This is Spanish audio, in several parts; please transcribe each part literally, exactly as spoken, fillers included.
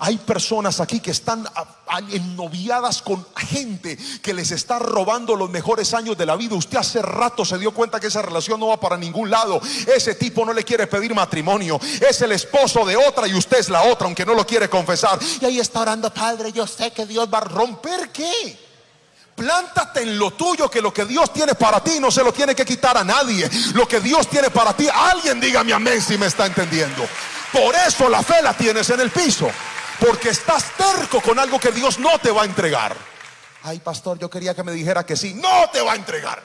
hay personas aquí que están ennoviadas con gente que les está robando los mejores años de la vida. Usted hace rato se dio cuenta que esa relación no va para ningún lado. Ese tipo no le quiere pedir matrimonio, es el esposo de otra y usted es la otra, aunque no lo quiere confesar. Y ahí está orando: Padre, yo sé que Dios va a romper. ¿Qué? Plántate en lo tuyo, que lo que Dios tiene para ti no se lo tiene que quitar a nadie. Lo que Dios tiene para ti, alguien dígame amén si me está entendiendo. Por eso la fe la tienes en el piso, porque estás terco con algo que Dios no te va a entregar. Ay, pastor, yo quería que me dijera que sí. No te va a entregar.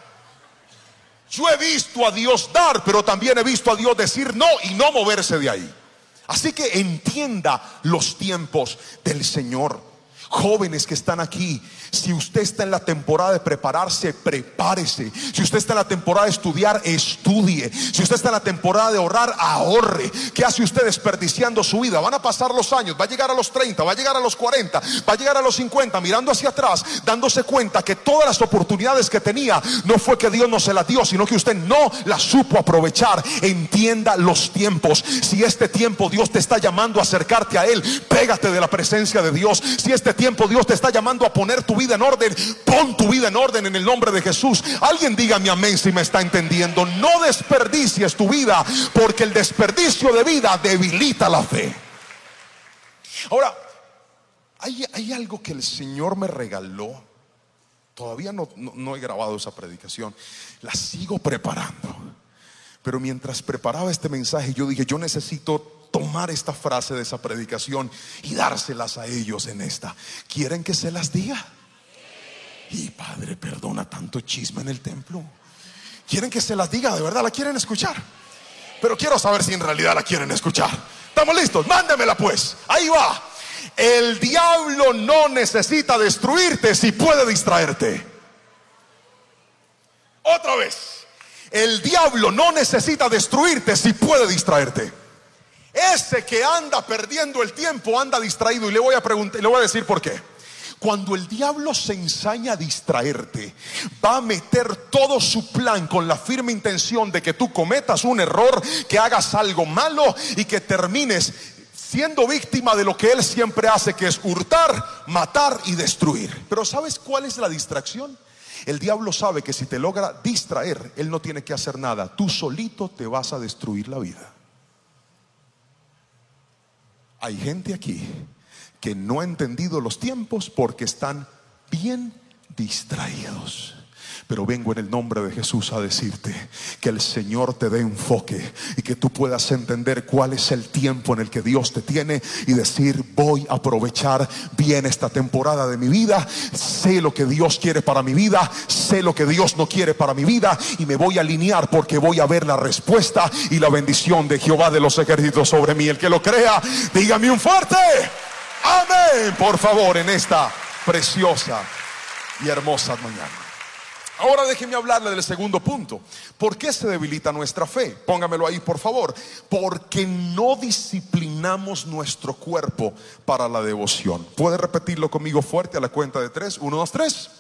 Yo he visto a Dios dar, pero también he visto a Dios decir no y no moverse de ahí. Así que entienda los tiempos del Señor. Jóvenes que están aquí, si usted está en la temporada de prepararse, prepárese. Si usted está en la temporada de estudiar, estudie. Si usted está en la temporada de ahorrar, ahorre. ¿Qué hace usted desperdiciando su vida? Van a pasar los años, va a llegar a los treinta, va a llegar a los cuarenta, va a llegar a los cincuenta, mirando hacia atrás, dándose cuenta que todas las oportunidades que tenía, no fue que Dios no se las dio, sino que usted no las supo aprovechar. Entienda los tiempos. Si este tiempo Dios te está llamando a acercarte a Él, pégate de la presencia de Dios. Si este tiempo Dios te está llamando a poner tu vida en orden, pon tu vida en orden en el nombre de Jesús. Alguien dígame amén si me está entendiendo. No desperdicies tu vida, porque el desperdicio de vida debilita la fe. Ahora, hay, hay algo que el Señor me regaló. Todavía no, no, no he grabado esa predicación, la sigo preparando. Pero mientras preparaba este mensaje, yo dije: yo necesito tomar esta frase de esa predicación y dárselas a ellos en esta. ¿Quieren que se las diga? Y Padre, perdona tanto chisme en el templo. ¿Quieren que se las diga? ¿De verdad la quieren escuchar? Pero quiero saber si en realidad la quieren escuchar. ¿Estamos listos? Mándemela pues. Ahí va. El diablo no necesita destruirte si puede distraerte. Otra vez. El diablo no necesita destruirte si puede distraerte. Ese que anda perdiendo el tiempo anda distraído. Y le voy a preguntar, le voy a decir por qué. Cuando el diablo se ensaña a distraerte, va a meter todo su plan con la firme intención de que tú cometas un error, que hagas algo malo y que termines siendo víctima de lo que él siempre hace, que es hurtar, matar y destruir. Pero ¿sabes cuál es la distracción? El diablo sabe que si te logra distraer, él no tiene que hacer nada. Tú solito te vas a destruir la vida. Hay gente aquí que no ha entendido los tiempos porque están bien distraídos. Pero vengo en el nombre de Jesús a decirte que el Señor te dé enfoque y que tú puedas entender cuál es el tiempo en el que Dios te tiene y decir: voy a aprovechar bien esta temporada de mi vida. Sé lo que Dios quiere para mi vida, sé lo que Dios no quiere para mi vida, y me voy a alinear porque voy a ver la respuesta y la bendición de Jehová de los ejércitos sobre mí. El que lo crea, dígame un fuerte amén, por favor, en esta preciosa y hermosa mañana. Ahora déjeme hablarle del segundo punto. ¿Por qué se debilita nuestra fe? Póngamelo ahí, por favor. Porque no disciplinamos nuestro cuerpo para la devoción. ¿Puede repetirlo conmigo fuerte a la cuenta de tres? Uno, dos, tres.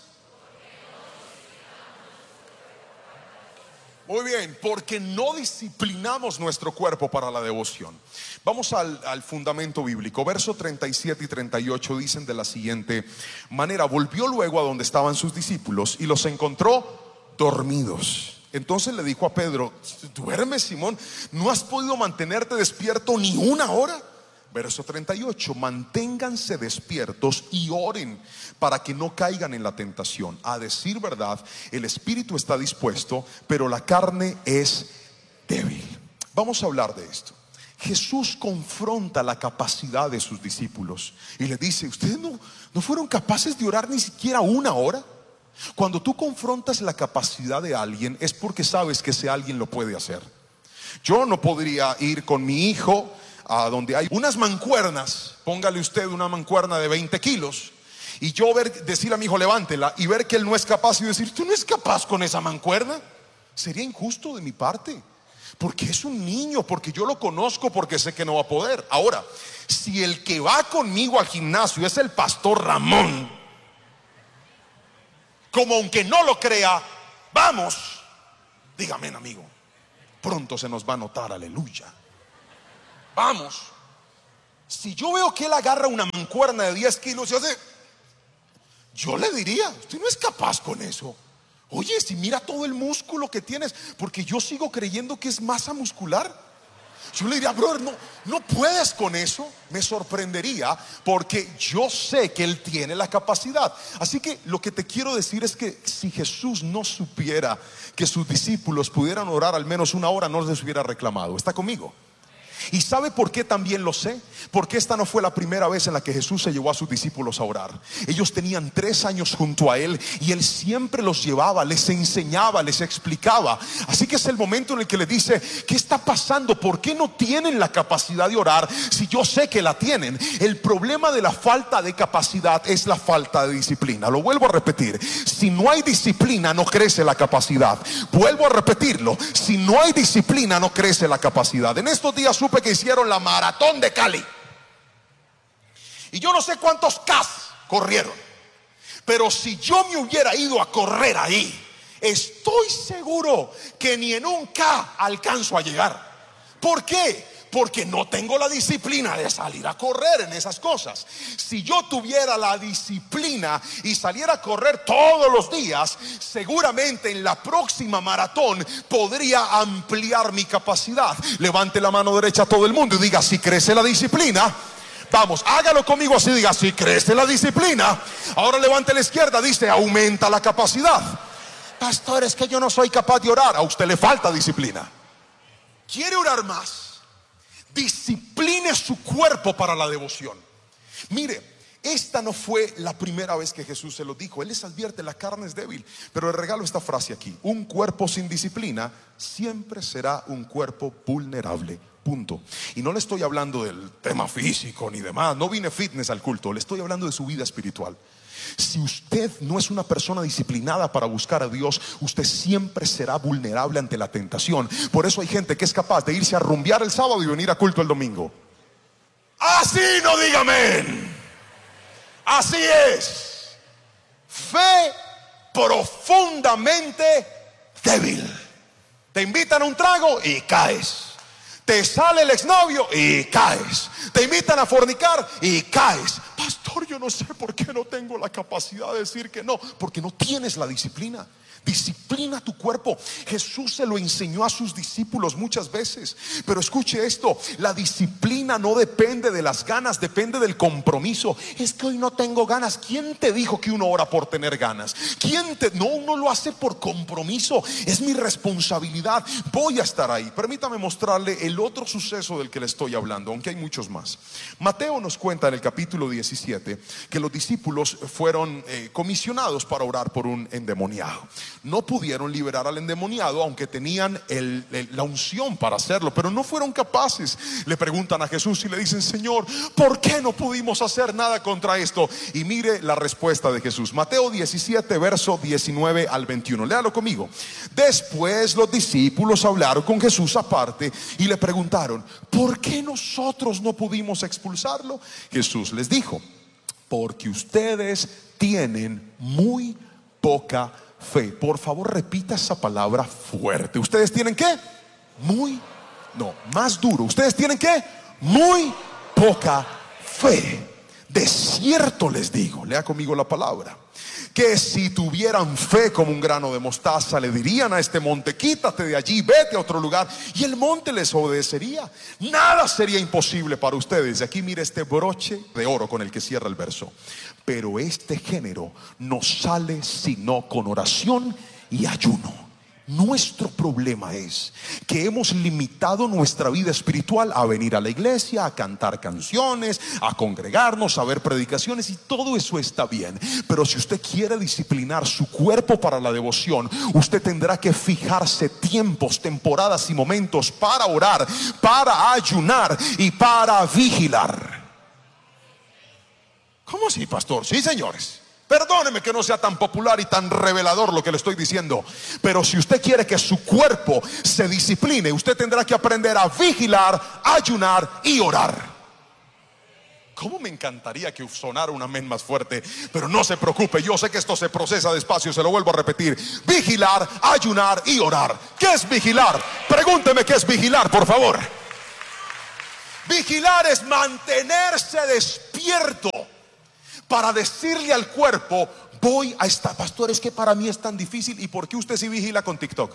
Muy bien, porque no disciplinamos nuestro cuerpo para la devoción. Vamos al, al fundamento bíblico. Verso treinta y siete y treinta y ocho dicen de la siguiente manera: volvió luego a donde estaban sus discípulos y los encontró dormidos. Entonces le dijo a Pedro: ¿duermes, Simón? ¿No has podido mantenerte despierto ni una hora? Verso treinta y ocho: manténganse despiertos y oren para que no caigan en la tentación. A decir verdad, el espíritu está dispuesto, pero la carne es débil. Vamos a hablar de esto. Jesús confronta la capacidad de sus discípulos y le dice: ¿ustedes no, no fueron capaces de orar ni siquiera una hora? Cuando tú confrontas la capacidad de alguien, es porque sabes que ese alguien lo puede hacer. Yo no podría ir con mi hijo a donde hay unas mancuernas, póngale usted una mancuerna de veinte kilos, y yo ver, decirle a mi hijo: levántela, y ver que él no es capaz y decir: tú no es capaz con esa mancuerna. Sería injusto de mi parte, porque es un niño, porque yo lo conozco, porque sé que no va a poder. Ahora, si el que va conmigo al gimnasio es el pastor Ramón, como aunque no lo crea, vamos, dígame, amigo, pronto se nos va a notar, aleluya. Vamos. Si yo veo que él agarra una mancuerna de diez kilos y hace, yo le diría, usted no es capaz con eso. Oye, si mira todo el músculo que tienes, porque yo sigo creyendo que es masa muscular. Yo le diría, brother, no, no puedes con eso. Me sorprendería, porque yo sé que él tiene la capacidad. Así que lo que te quiero decir es que si Jesús no supiera que sus discípulos pudieran orar al menos una hora, no les hubiera reclamado. ¿Está conmigo? ¿Y sabe por qué también lo sé? Porque esta no fue la primera vez en la que Jesús se llevó a sus discípulos a orar. Ellos tenían tres años junto a él y él siempre los llevaba, les enseñaba, les explicaba. Así que es el momento en el que le dice, ¿qué está pasando? ¿Por qué no tienen la capacidad de orar si yo sé que la tienen? El problema de la falta de capacidad es la falta de disciplina. Lo vuelvo a repetir, si no hay disciplina no crece la capacidad. Vuelvo a repetirlo, si no hay disciplina no crece la capacidad. En estos días supe que hicieron la maratón de Cali y yo no sé cuántos K corrieron, pero si yo me hubiera ido a correr ahí, estoy seguro que ni en un K alcanzo a llegar. ¿Por qué? Porque no tengo la disciplina de salir a correr en esas cosas. Si yo tuviera la disciplina y saliera a correr todos los días, seguramente en la próxima maratón podría ampliar mi capacidad. Levante la mano derecha a todo el mundo y diga, si crece la disciplina. Vamos, hágalo conmigo así, diga, si crece la disciplina. Ahora levante la izquierda, dice, aumenta la capacidad. Pastor, es que yo no soy capaz de orar. A usted le falta disciplina. ¿Quiere orar más? Discipline su cuerpo para la devoción. Mire, esta no fue la primera vez que Jesús se lo dijo. Él les advierte, la carne es débil. Pero le regalo esta frase aquí: un cuerpo sin disciplina siempre será un cuerpo vulnerable. Punto. Y no le estoy hablando del tema físico ni demás. No vine fitness al culto. Le estoy hablando de su vida espiritual. Si usted no es una persona disciplinada para buscar a Dios, usted siempre será vulnerable ante la tentación. Por eso hay gente que es capaz de irse a rumbear el sábado y venir a culto el domingo. Así no diga amén. Así es. Fe profundamente débil. Te invitan a un trago y caes. Te sale el exnovio y caes. Te invitan a fornicar y caes. Pastor, yo no sé por qué no tengo la capacidad de decir que no. Porque no tienes la disciplina. Disciplina tu cuerpo. Jesús se lo enseñó a sus discípulos muchas veces. Pero escuche esto: la disciplina no depende de las ganas, depende del compromiso. Es que hoy no tengo ganas. ¿Quién te dijo que uno ora por tener ganas? ¿Quién te? No, uno lo hace por compromiso. Es mi responsabilidad. Voy a estar ahí. Permítame mostrarle el otro suceso del que le estoy hablando, aunque hay muchos más. Mateo nos cuenta en el capítulo diecisiete que los discípulos fueron eh, comisionados para orar por un endemoniado. No pudieron liberar al endemoniado, aunque tenían el, el, la unción para hacerlo, pero no fueron capaces. Le preguntan a Jesús y le dicen: Señor, ¿por qué no pudimos hacer nada contra esto? Y mire la respuesta de Jesús. Mateo diecisiete, verso diecinueve al veintiuno. Léalo conmigo. Después los discípulos hablaron con Jesús aparte y le preguntaron: ¿por qué nosotros no pudimos expulsarlo? Jesús les dijo: porque ustedes tienen muy poca fe. Por favor, repita esa palabra fuerte. ¿Ustedes tienen qué? Muy, no, más duro. ¿Ustedes tienen qué? Muy poca fe. De cierto les digo, lea conmigo la palabra, que si tuvieran fe como un grano de mostaza, le dirían a este monte: quítate de allí, vete a otro lugar, y el monte les obedecería. Nada sería imposible para ustedes. Y aquí mire este broche de oro con el que cierra el verso: pero este género no sale sino con oración y ayuno. Nuestro problema es que hemos limitado nuestra vida espiritual a venir a la iglesia, a cantar canciones, a congregarnos, a ver predicaciones, y todo eso está bien. Pero si usted quiere disciplinar su cuerpo para la devoción, usted tendrá que fijarse tiempos, temporadas y momentos para orar, para ayunar y para vigilar. ¿Cómo así, pastor? Sí, señores. Perdóneme que no sea tan popular y tan revelador lo que le estoy diciendo, pero si usted quiere que su cuerpo se discipline, usted tendrá que aprender a vigilar, ayunar y orar. ¿Cómo me encantaría que sonara un amén más fuerte? Pero no se preocupe, yo sé que esto se procesa despacio. Se lo vuelvo a repetir: vigilar, ayunar y orar. ¿Qué es vigilar? Pregúnteme qué es vigilar, por favor. Vigilar es mantenerse despierto para decirle al cuerpo: voy a estar. Pastor, es que para mí es tan difícil. ¿Y por qué usted sí vigila con TikTok?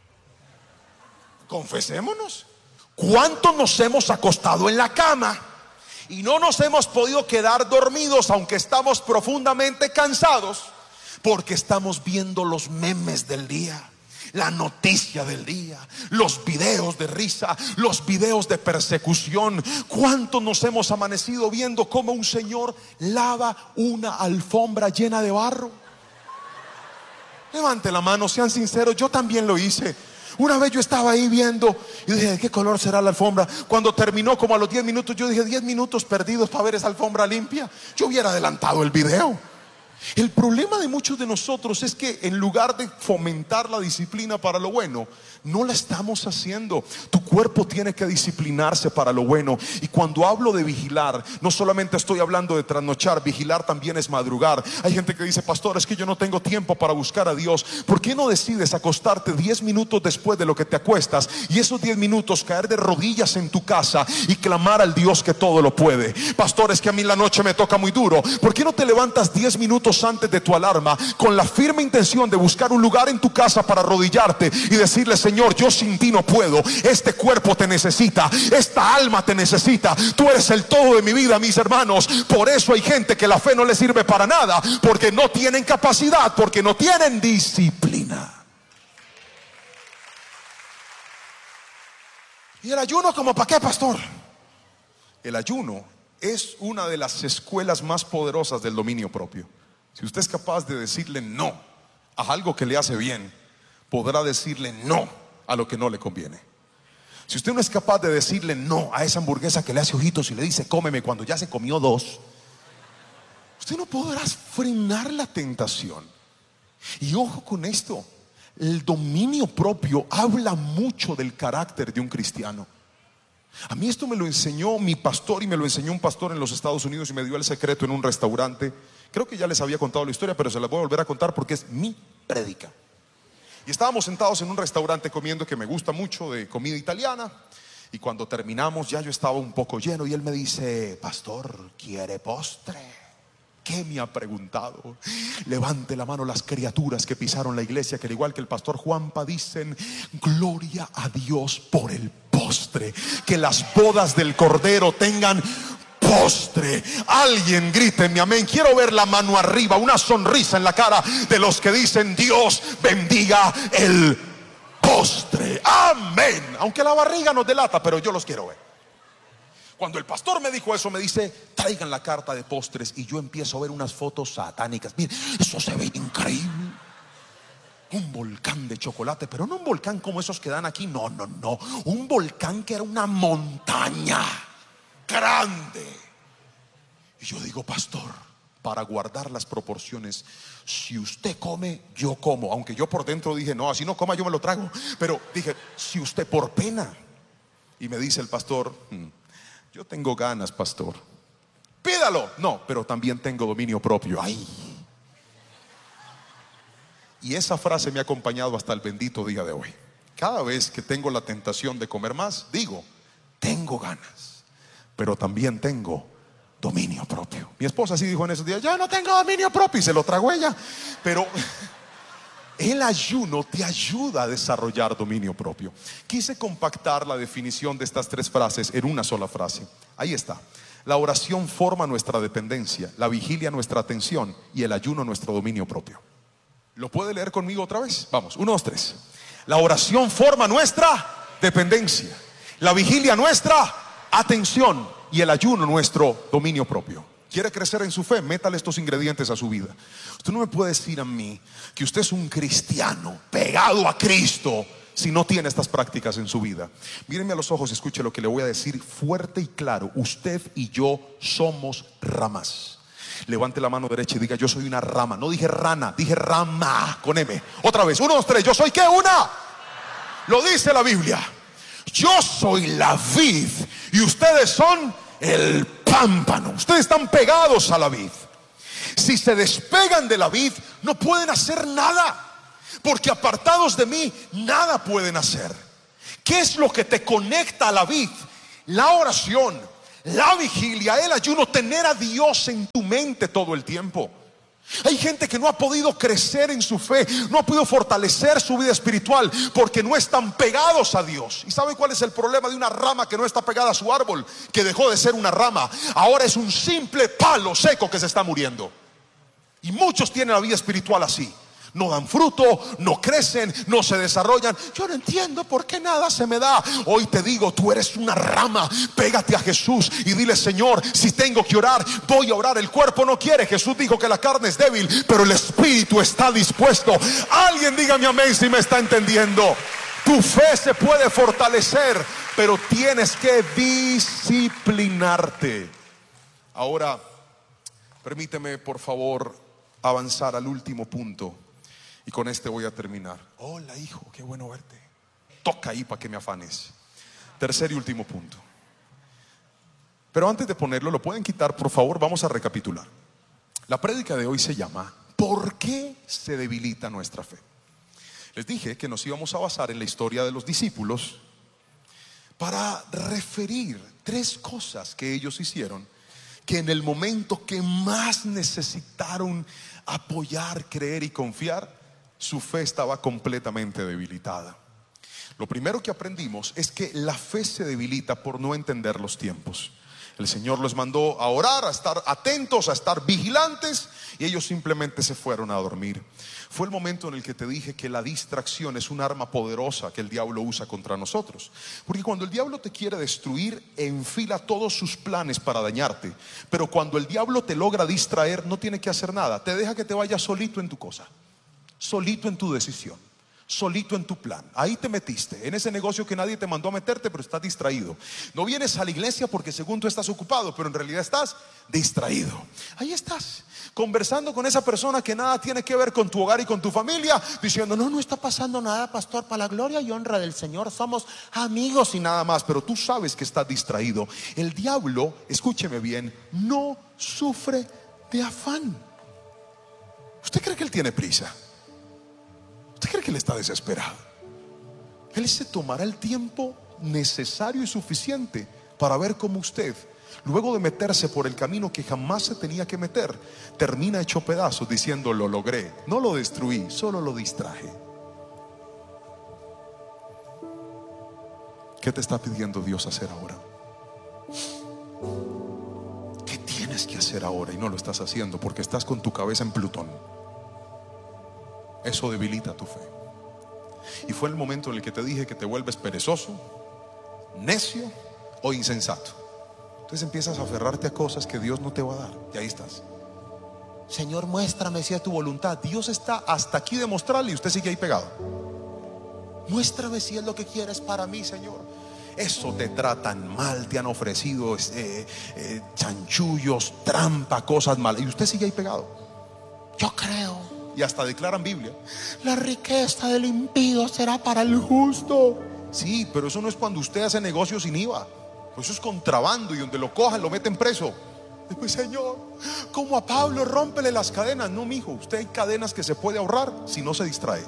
Confesémonos. ¿Cuántos nos hemos acostado en la cama y no nos hemos podido quedar dormidos, aunque estamos profundamente cansados, porque estamos viendo los memes del día, la noticia del día, los videos de risa, los videos de persecución? ¿Cuántos nos hemos amanecido viendo cómo un señor lava una alfombra llena de barro? Levante la mano, sean sinceros. Yo también lo hice. Una vez yo estaba ahí viendo y dije: ¿de qué color será la alfombra? Cuando terminó, como a los diez minutos, yo dije: diez minutos perdidos para ver esa alfombra limpia. Yo hubiera adelantado el video. El problema de muchos de nosotros es que en lugar de fomentar la disciplina para lo bueno, no la estamos haciendo. Tu cuerpo tiene que disciplinarse para lo bueno. Y cuando hablo de vigilar, no solamente estoy hablando de trasnochar. Vigilar también es madrugar. Hay gente que dice: pastor, es que yo no tengo tiempo para buscar a Dios. ¿Por qué no decides acostarte diez minutos después de lo que te acuestas, y esos diez minutos caer de rodillas en tu casa y clamar al Dios que todo lo puede? Pastor, es que a mí la noche me toca muy duro. ¿Por qué no te levantas diez minutos antes de tu alarma con la firme intención de buscar un lugar en tu casa para arrodillarte y decirle: Señor, yo sin ti no puedo. Este cuerpo te necesita, esta alma te necesita. Tú eres el todo de mi vida, mis hermanos. Por eso hay gente que la fe no le sirve para nada, porque no tienen capacidad, porque no tienen disciplina. ¿Y el ayuno como para qué, pastor? El ayuno es una de las escuelas más poderosas del dominio propio. Si usted es capaz de decirle no a algo que le hace bien, podrá decirle no a lo que no le conviene. Si usted no es capaz de decirle no a esa hamburguesa que le hace ojitos y le dice cómeme cuando ya se comió dos, usted no podrá frenar la tentación. Y ojo con esto: el dominio propio habla mucho del carácter de un cristiano. A mí esto me lo enseñó mi pastor, y me lo enseñó un pastor en los Estados Unidos, y me dio el secreto en un restaurante. Creo que ya les había contado la historia, pero se la voy a volver a contar porque es mi prédica. Y estábamos sentados en un restaurante comiendo, que me gusta mucho, de comida italiana. Y cuando terminamos ya yo estaba un poco lleno, y él me dice: pastor, ¿quiere postre? ¿Qué me ha preguntado? Levante la mano las criaturas que pisaron la iglesia, que al igual que el pastor Juanpa dicen: gloria a Dios por el postre. Que las bodas del Cordero tengan postre. Alguien gríteme amén. Quiero ver la mano arriba, una sonrisa en la cara de los que dicen: Dios bendiga el postre. Amén. Aunque la barriga nos delata, pero yo los quiero ver. Cuando el pastor me dijo eso, me dice: traigan la carta de postres. Y yo empiezo a ver unas fotos satánicas. Miren, eso se ve increíble. Un volcán de chocolate, pero no un volcán como esos que dan aquí. No, no, no. Un volcán que era una montaña grande. Y yo digo: pastor, para guardar las proporciones, si usted come, yo como. Aunque yo por dentro dije: no, así no coma, yo me lo trago. Pero dije: si usted, por pena. Y me dice el pastor: hmm, yo tengo ganas, pastor. Pídalo. No, pero también tengo dominio propio. Ay. Y esa frase me ha acompañado hasta el bendito día de hoy. Cada vez que tengo la tentación de comer más, digo: tengo ganas, pero también tengo dominio propio. Mi esposa sí dijo en esos días: yo no tengo dominio propio, y se lo tragó ella. Pero el ayuno te ayuda a desarrollar dominio propio. Quise compactar la definición de estas tres frases en una sola frase. Ahí está: la oración forma nuestra dependencia, la vigilia nuestra atención, y el ayuno nuestro dominio propio. ¿Lo puede leer conmigo otra vez? Vamos, uno, dos, tres. La oración forma nuestra dependencia, la vigilia nuestra atención, y el ayuno nuestro dominio propio. ¿Quiere crecer en su fe? Métale estos ingredientes a su vida. Usted no me puede decir a mí que usted es un cristiano pegado a Cristo si no tiene estas prácticas en su vida. Mírenme a los ojos y escuche lo que le voy a decir fuerte y claro. Usted y yo somos ramas. Levante la mano derecha y diga: yo soy una rama. No dije rana, dije rama con M. Otra vez, uno, dos, tres. Yo soy ¿qué? Una. Lo dice la Biblia. Yo soy la vid y ustedes son el pámpano. Ustedes están pegados a la vid. Si se despegan de la vid, no pueden hacer nada, porque apartados de mí nada pueden hacer. ¿Qué es lo que te conecta a la vid? la oración, la vigilia, el ayuno, tener a Dios en tu mente todo el tiempo. Hay gente que no ha podido crecer en su fe, no ha podido fortalecer su vida espiritual porque no están pegados a Dios. ¿Y saben cuál es el problema de una rama que no está pegada a su árbol? Que dejó de ser una rama, ahora es un simple palo seco que se está muriendo. Y muchos tienen la vida espiritual así. No dan fruto, no crecen, no se desarrollan. Yo no entiendo por qué nada se me da. Hoy te digo, tú eres una rama. Pégate a Jesús y dile: Señor, si tengo que orar, voy a orar. El cuerpo no quiere. Jesús dijo que la carne es débil, pero el espíritu está dispuesto. Alguien dígame amén si me está entendiendo. Tu fe se puede fortalecer, pero tienes que disciplinarte. Ahora, permíteme por favor avanzar al último punto. Y con este voy a terminar. Hola, hijo, qué bueno verte. Toca ahí para que me afanes. Tercer y último punto. Pero antes de ponerlo, lo pueden quitar, por favor. Vamos a recapitular. La prédica de hoy se llama ¿por qué se debilita nuestra fe? Les dije que nos íbamos a basar en la historia de los discípulos para referir tres cosas que ellos hicieron, que en el momento que más necesitaron apoyar, creer y confiar, su fe estaba completamente debilitada. Lo primero que aprendimos es que la fe se debilita por no entender los tiempos. El Señor los mandó a orar, a estar atentos, a estar vigilantes, y ellos simplemente se fueron a dormir. Fue el momento en el que te dije que la distracción es un arma poderosa que el diablo usa contra nosotros. Porque cuando el diablo te quiere destruir, enfila todos sus planes para dañarte. Pero cuando el diablo te logra distraer, no tiene que hacer nada. Te deja que te vayas solito en tu cosa, solito en tu decisión, solito en tu plan. Ahí te metiste, en ese negocio que nadie te mandó a meterte, pero estás distraído. No vienes a la iglesia porque según tú estás ocupado, pero en realidad estás distraído. Ahí estás, conversando con esa persona que nada tiene que ver con tu hogar y con tu familia, diciendo: no, no está pasando nada, pastor, para la gloria y honra del Señor somos amigos y nada más. Pero tú sabes que estás distraído. El diablo, escúcheme bien, no sufre de afán. ¿Usted cree que él tiene prisa? ¿Usted cree que él está desesperado? Él se tomará el tiempo necesario y suficiente para ver cómo usted, luego de meterse por el camino que jamás se tenía que meter, termina hecho pedazos diciendo: lo logré, no lo destruí, solo lo distraje. ¿Qué te está pidiendo Dios hacer ahora? ¿Qué tienes que hacer ahora y no lo estás haciendo porque estás con tu cabeza en Plutón? Eso debilita tu fe. Y fue el momento en el que te dije que te vuelves perezoso, necio o insensato. Entonces empiezas a aferrarte a cosas que Dios no te va a dar. Y ahí estás: Señor, muéstrame si es tu voluntad. Dios está hasta aquí de mostrarle y usted sigue ahí pegado. Muéstrame si es lo que quieres para mí, Señor. Eso te tratan mal, te han ofrecido eh, eh, chanchullos, trampa, cosas malas, y usted sigue ahí pegado. Yo creo. Y hasta declaran Biblia: la riqueza del impío será para el justo. Sí, pero eso no es cuando usted hace negocios sin I V A. Eso es contrabando, y donde lo cojan lo meten preso. Después: Señor, como a Pablo, rómpele las cadenas. No, mijo, usted hay cadenas que se puede ahorrar si no se distrae.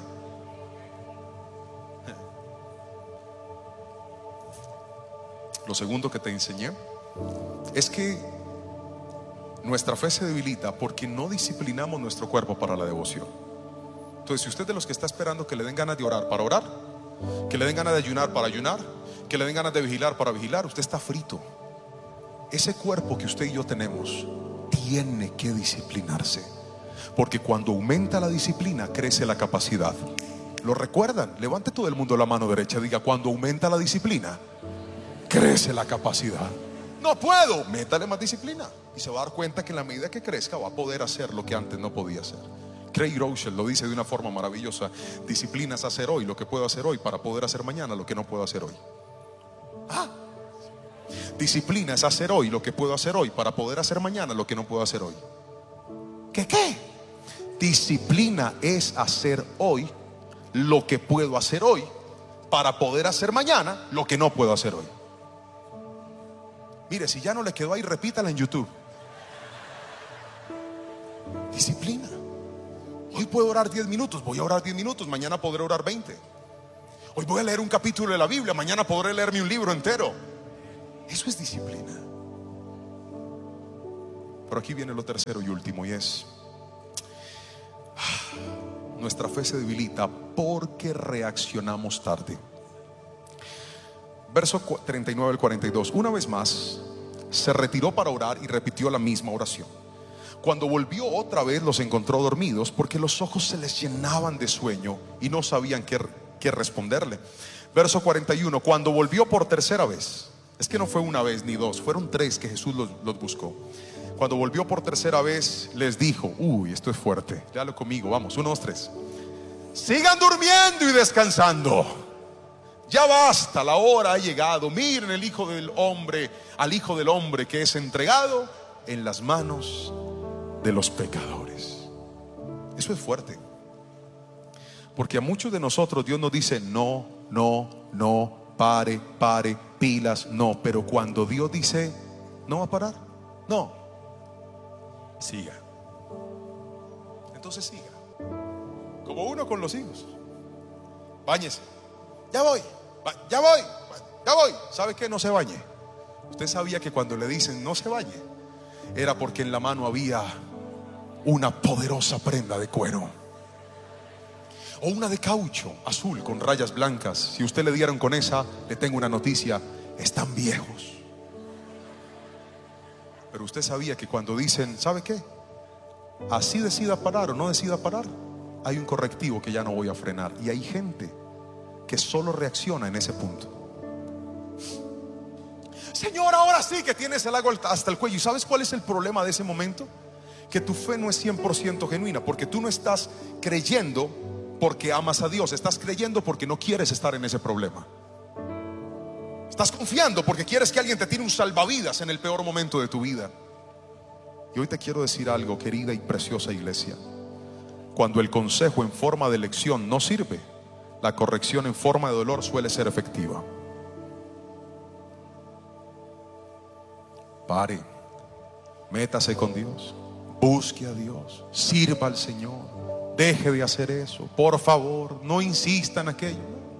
Lo segundo que te enseñé es que nuestra fe se debilita porque no disciplinamos nuestro cuerpo para la devoción. Entonces, si usted es de los que está esperando que le den ganas de orar para orar, que le den ganas de ayunar para ayunar, que le den ganas de vigilar para vigilar, usted está frito. Ese cuerpo que usted y yo tenemos tiene que disciplinarse, porque cuando aumenta la disciplina, crece la capacidad. ¿Lo recuerdan? Levante todo el mundo la mano derecha, diga: cuando aumenta la disciplina, crece la capacidad. No puedo, métale más disciplina y se va a dar cuenta que en la medida que crezca va a poder hacer lo que antes no podía hacer. Craig Rochelle lo dice de una forma maravillosa: disciplina es hacer hoy lo que puedo hacer hoy para poder hacer mañana lo que no puedo hacer hoy. Ah, disciplina es hacer hoy lo que puedo hacer hoy para poder hacer mañana lo que no puedo hacer hoy. ¿Qué qué? Disciplina es hacer hoy lo que puedo hacer hoy para poder hacer mañana lo que no puedo hacer hoy. Mire, si ya no le quedó ahí, repítala en YouTube. Disciplina. Hoy puedo orar diez minutos, voy a orar diez minutos, mañana podré orar veinte. Hoy voy a leer un capítulo de la Biblia, mañana podré leerme un libro entero. Eso es disciplina. Pero aquí viene lo tercero y último, y es: nuestra fe se debilita porque reaccionamos tarde. Verso treinta y nueve al cuarenta y dos. Una vez más se retiró para orar y repitió la misma oración. Cuando volvió otra vez, los encontró dormidos, porque los ojos se les llenaban de sueño y no sabían qué, qué responderle. Verso cuarenta y uno. Cuando volvió por tercera vez, es que no fue una vez ni dos, fueron tres que Jesús los, los buscó. Cuando volvió por tercera vez, les dijo: uy, esto es fuerte, léalo conmigo, vamos, uno, dos, tres. Sigan durmiendo y descansando, ya basta, la hora ha llegado. Miren el hijo del hombre, al hijo del hombre que es entregado en las manos de los pecadores. Eso es fuerte, porque a muchos de nosotros Dios nos dice: no, no, no, pare, pare, pilas, no. Pero cuando Dios dice: no va a parar, no, siga. Entonces siga. Como uno con los hijos: báñese, ya voy, ya voy, ya voy. ¿Sabe qué? No se bañe. Usted sabía que cuando le dicen no se bañe, era porque en la mano había una poderosa prenda de cuero, o una de caucho azul con rayas blancas. Si usted le dieron con esa, le tengo una noticia: están viejos. Pero usted sabía que cuando dicen, ¿sabe qué? Así decida parar o no decida parar, hay un correctivo que ya no voy a frenar. Y hay gente que solo reacciona en ese punto. Señor, ahora sí que tienes el agua hasta el cuello. ¿Y sabes cuál es el problema de ese momento? Que tu fe no es cien por ciento genuina, porque tú no estás creyendo porque amas a Dios, estás creyendo porque no quieres estar en ese problema. Estás confiando porque quieres que alguien te tire un salvavidas en el peor momento de tu vida. Y hoy te quiero decir algo, querida y preciosa iglesia: cuando el consejo en forma de lección no sirve, la corrección en forma de dolor suele ser efectiva. Pare, métase con Dios, busque a Dios, sirva al Señor, deje de hacer eso, por favor, no insista en aquello.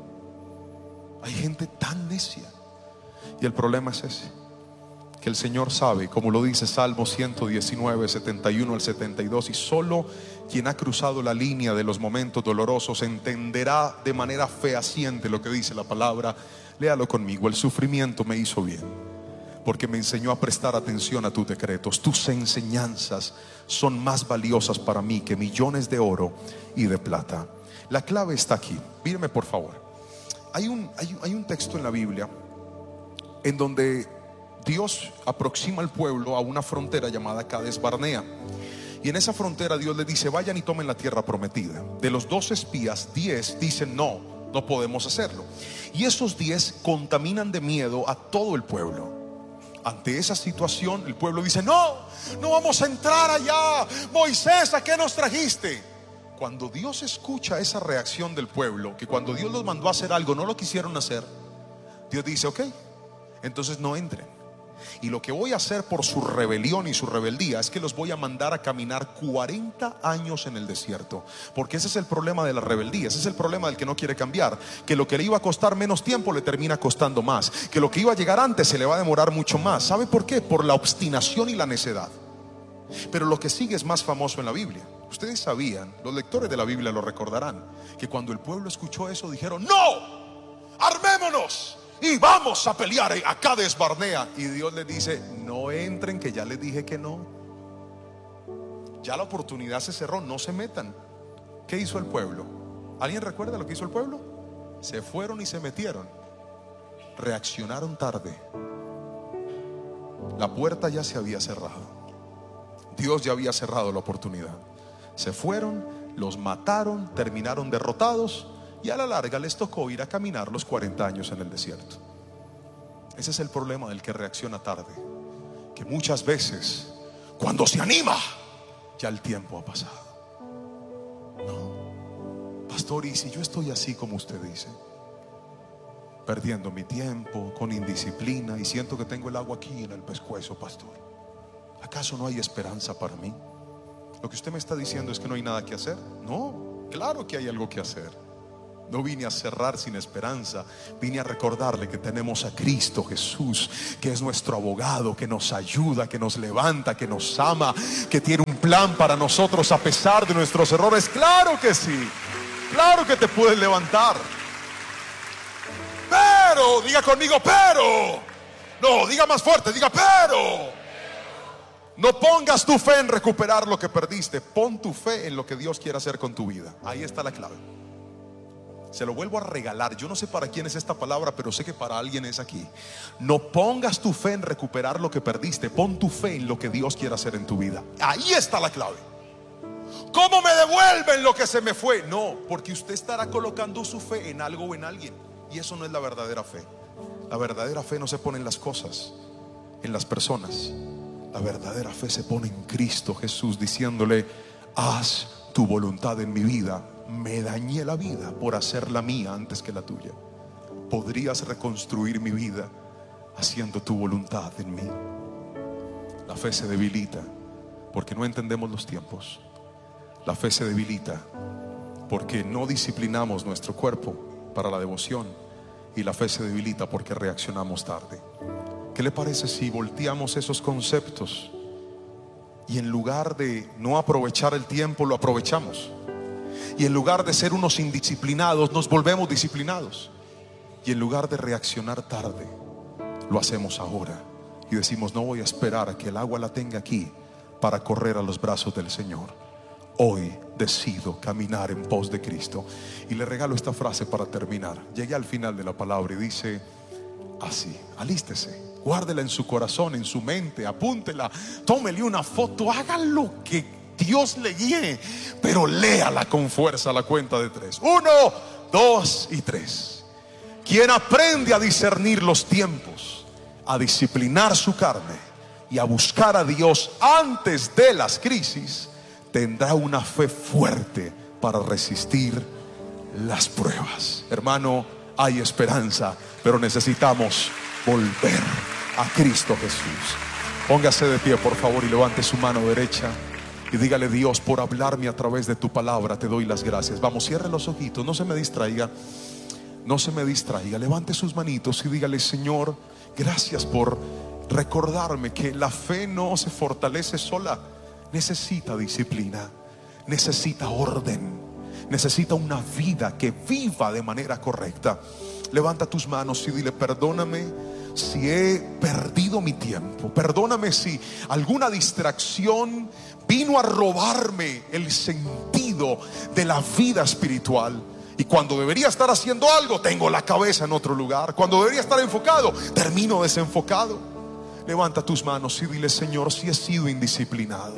Hay gente tan necia, y el problema es ese, que el Señor sabe, como lo dice Salmo ciento diecinueve, setenta y uno al setenta y dos, y solo quien ha cruzado la línea de los momentos dolorosos entenderá de manera fehaciente lo que dice la palabra. Léalo conmigo: el sufrimiento me hizo bien, porque me enseñó a prestar atención a tus decretos. Tus enseñanzas son más valiosas para mí que millones de oro y de plata. La clave está aquí. Míreme por favor. Hay un, hay, hay un texto en la Biblia en donde Dios aproxima al pueblo a una frontera llamada Cades Barnea. Y en esa frontera Dios le dice: vayan y tomen la tierra prometida. De los dos espías, diez dicen: no, no podemos hacerlo. Y esos diez contaminan de miedo a todo el pueblo. Ante esa situación, el pueblo dice: no, no vamos a entrar allá. Moisés, ¿a qué nos trajiste? Cuando Dios escucha esa reacción del pueblo, que cuando Dios los mandó a hacer algo no lo quisieron hacer, Dios dice: ok, entonces no entren. Y lo que voy a hacer por su rebelión y su rebeldía es que los voy a mandar a caminar cuarenta años en el desierto. Porque ese es el problema de la rebeldía, ese es el problema del que no quiere cambiar. Que lo que le iba a costar menos tiempo le termina costando más. Que lo que iba a llegar antes se le va a demorar mucho más. ¿Sabe por qué? Por la obstinación y la necedad. Pero lo que sigue es más famoso en la Biblia. Ustedes sabían, los lectores de la Biblia lo recordarán, que cuando el pueblo escuchó eso dijeron: ¡no! ¡Armémonos! Y vamos a pelear a Cades Barnea. Y Dios les dice: no entren, que ya les dije que no. Ya la oportunidad se cerró, no se metan. ¿Qué hizo el pueblo? ¿Alguien recuerda lo que hizo el pueblo? Se fueron y se metieron. Reaccionaron tarde. La puerta ya se había cerrado. Dios ya había cerrado la oportunidad. Se fueron, los mataron, terminaron derrotados. Y a la larga les tocó ir a caminar los cuarenta años en el desierto. Ese es el problema del que reacciona tarde, que muchas veces cuando se anima ya el tiempo ha pasado. No, pastor, y si yo estoy así como usted dice, perdiendo mi tiempo con indisciplina y siento que tengo el agua aquí en el pescuezo, pastor, ¿acaso no hay esperanza para mí? Lo que usted me está diciendo es que no hay nada que hacer. No, claro que hay algo que hacer. No vine a cerrar sin esperanza. Vine a recordarle que tenemos a Cristo Jesús, que es nuestro abogado, que nos ayuda, que nos levanta, que nos ama, que tiene un plan para nosotros a pesar de nuestros errores. Claro que sí. Claro que te puedes levantar. Pero, diga conmigo, pero. No, diga más fuerte, diga pero. No pongas tu fe en recuperar lo que perdiste. Pon tu fe en lo que Dios quiere hacer con tu vida. Ahí está la clave. Se lo vuelvo a regalar. Yo no sé para quién es esta palabra, pero sé que para alguien es aquí. No pongas tu fe en recuperar lo que perdiste. Pon tu fe en lo que Dios quiere hacer en tu vida. Ahí está la clave. ¿Cómo me devuelven lo que se me fue? No, porque usted estará colocando su fe en algo o en alguien, y eso no es la verdadera fe. La verdadera fe no se pone en las cosas, en las personas. La verdadera fe se pone en Cristo Jesús, diciéndole: haz tu voluntad en mi vida. Me dañé la vida por hacer la mía antes que la tuya. Podrías reconstruir mi vida haciendo tu voluntad en mí. La fe se debilita porque no entendemos los tiempos. La fe se debilita porque no disciplinamos nuestro cuerpo para la devoción. Y la fe se debilita porque reaccionamos tarde. ¿Qué le parece si volteamos esos conceptos y en lugar de no aprovechar el tiempo, lo aprovechamos? Y en lugar de ser unos indisciplinados, nos volvemos disciplinados. Y en lugar de reaccionar tarde, lo hacemos ahora. Y decimos: no voy a esperar a que el agua la tenga aquí para correr a los brazos del Señor. Hoy decido caminar en pos de Cristo. Y le regalo esta frase para terminar. Llegué al final de la palabra y dice así: alístese, guárdela en su corazón, en su mente, apúntela, tómele una foto, haga lo que Dios le guíe, pero léala con fuerza a la cuenta de tres. Uno, dos y tres. Quien aprende a discernir los tiempos, a disciplinar su carne y a buscar a Dios antes de las crisis, tendrá una fe fuerte para resistir las pruebas. Hermano, hay esperanza, pero necesitamos volver a Cristo Jesús. Póngase de pie, por favor, y levante su mano derecha y dígale: Dios, por hablarme a través de tu palabra, te doy las gracias. Vamos, cierre los ojitos, no se me distraiga. No se me distraiga, levante sus manitos y dígale: Señor, gracias por recordarme que la fe no se fortalece sola. Necesita disciplina, necesita orden, necesita una vida que viva de manera correcta. Levanta tus manos y dile: perdóname si he perdido mi tiempo. Perdóname si alguna distracción vino a robarme el sentido de la vida espiritual. Y cuando debería estar haciendo algo, tengo la cabeza en otro lugar. Cuando debería estar enfocado, termino desenfocado. Levanta tus manos y dile: Señor, si he sido indisciplinado.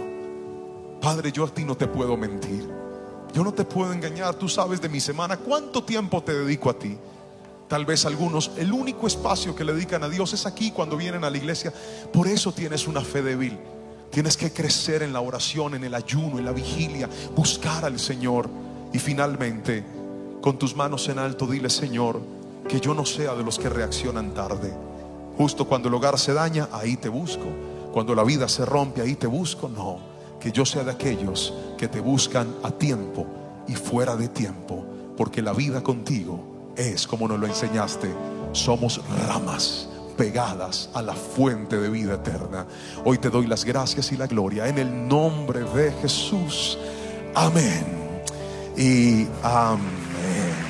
Padre, yo a ti no te puedo mentir, yo no te puedo engañar. Tú sabes de mi semana cuánto tiempo te dedico a ti. Tal vez algunos, el único espacio que le dedican a Dios es aquí cuando vienen a la iglesia. Por eso tienes una fe débil. Tienes que crecer en la oración, en el ayuno, en la vigilia, buscar al Señor. Y finalmente, con tus manos en alto, dile: Señor, que yo no sea de los que reaccionan tarde. Justo cuando el hogar se daña, ahí te busco. Cuando la vida se rompe, ahí te busco. No, que yo sea de aquellos que te buscan a tiempo y fuera de tiempo, porque la vida contigo es como nos lo enseñaste. Somos ramas pegadas a la fuente de vida eterna. Hoy te doy las gracias y la gloria en el nombre de Jesús. Amén y amén.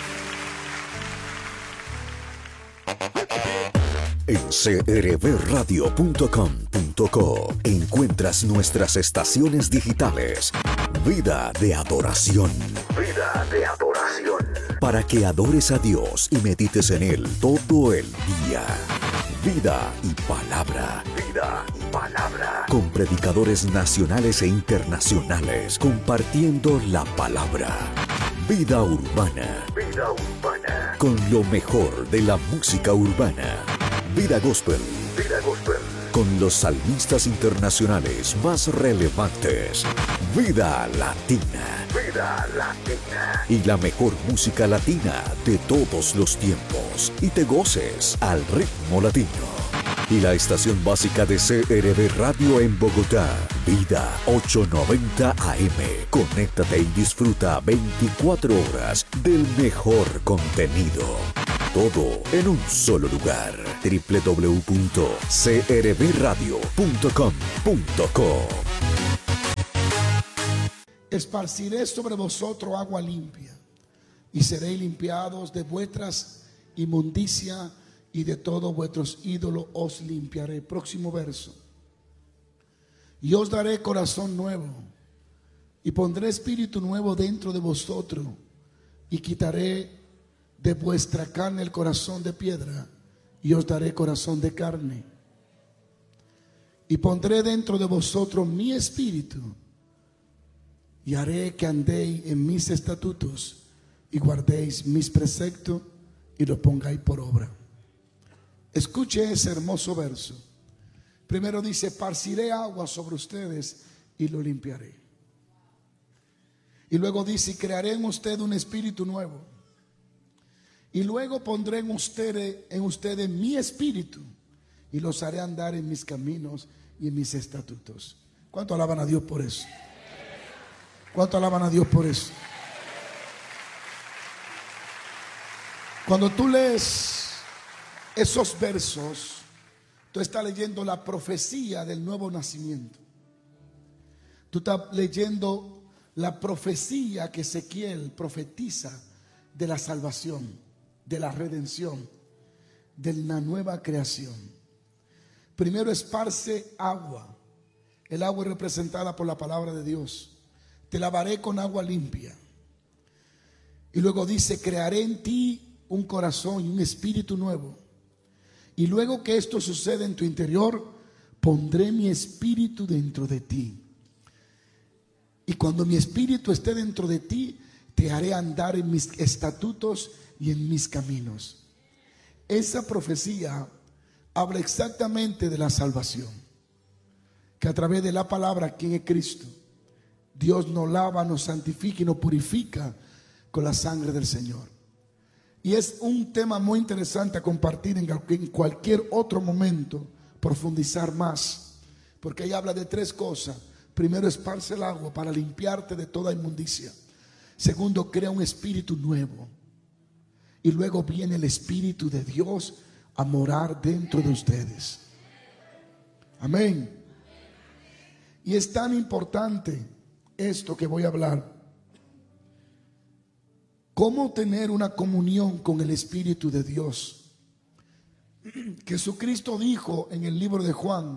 En c r b radio punto com punto co encuentras nuestras estaciones digitales. Vida de adoración. Vida de adoración. Para que adores a Dios y medites en Él todo el día. Vida y palabra. Vida y palabra. Con predicadores nacionales e internacionales compartiendo la palabra. Vida urbana. Vida urbana. Con lo mejor de la música urbana. Vida gospel. Vida gospel. Con los salmistas internacionales más relevantes. Vida latina. Vida latina. Y la mejor música latina de todos los tiempos. Y te goces al ritmo latino. y la estación básica de C R V Radio en Bogotá, Vida ochocientos noventa A M. Conéctate y disfruta veinticuatro horas del mejor contenido. Todo en un solo lugar. doble u doble u doble u punto c r v radio punto com punto co. Esparciré sobre vosotros agua limpia, y seréis limpiados de vuestras inmundicia, y de todos vuestros ídolos os limpiaré. Próximo verso. Y os daré corazón nuevo, y pondré espíritu nuevo dentro de vosotros, y quitaré de vuestra carne el corazón de piedra, y os daré corazón de carne. Y pondré dentro de vosotros mi espíritu, y haré que andéis en mis estatutos, y guardéis mis preceptos, y los pongáis por obra. Escuche ese hermoso verso. Primero dice: esparciré agua sobre ustedes y lo limpiaré. Y luego dice: crearé en usted un espíritu nuevo. Y luego pondré en ustedes, en ustedes mi espíritu, y los haré andar en mis caminos y en mis estatutos. ¿Cuánto alaban a Dios por eso? ¿Cuánto alaban a Dios por eso? Cuando tú lees esos versos, tú estás leyendo la profecía del nuevo nacimiento. Tú estás leyendo la profecía que Ezequiel profetiza de la salvación, de la redención, de la nueva creación. Primero esparce agua. El agua es representada por la palabra de Dios. Te lavaré con agua limpia. Y luego dice: crearé en ti un corazón y un espíritu nuevo. Y luego que esto sucede en tu interior, pondré mi espíritu dentro de ti. Y cuando mi espíritu esté dentro de ti, te haré andar en mis estatutos y en mis caminos. Esa profecía habla exactamente de la salvación, que a través de la palabra, quien es Cristo, Dios nos lava, nos santifica y nos purifica con la sangre del Señor. Y es un tema muy interesante a compartir en, en cualquier otro momento, profundizar más, porque ahí habla de tres cosas. Primero, esparce el agua para limpiarte de toda inmundicia. Segundo, crea un espíritu nuevo. Y luego viene el Espíritu de Dios a morar dentro de ustedes. Amén. Y es tan importante esto que voy a hablar. ¿Cómo tener una comunión con el Espíritu de Dios? Jesucristo dijo en el libro de Juan,